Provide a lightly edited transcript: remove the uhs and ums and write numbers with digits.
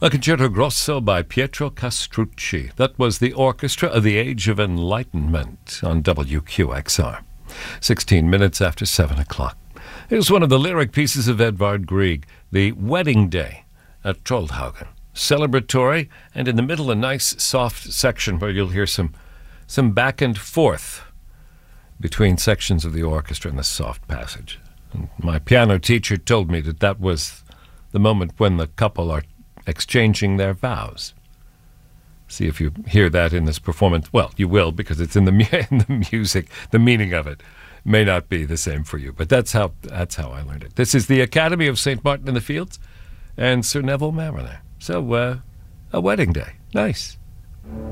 A concerto grosso by Pietro Castrucci. That was the Orchestra of the Age of Enlightenment on WQXR. 16 minutes after 7 o'clock. Here's one of the lyric pieces of Edvard Grieg, The Wedding Day at Trollhaugen. Celebratory, and in the middle a nice soft section where you'll hear some back and forth between sections of the orchestra in the soft passage. And my piano teacher told me that was the moment when the couple are exchanging their vows. See if you hear that in this performance. Well, you will, because it's in the music. The meaning of it may not be the same for you, but that's how I learned it. This is the Academy of St. Martin in the Fields and Sir Neville Marriner. So, a wedding day. Nice.